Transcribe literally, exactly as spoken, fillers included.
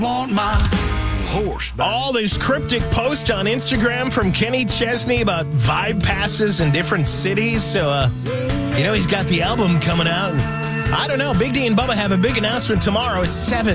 Want my horse back. All this cryptic post on Instagram from Kenny Chesney about vibe passes in different cities. So, uh, you know, he's got the album coming out. And I don't know. Big D and Bubba have a big announcement tomorrow at seven.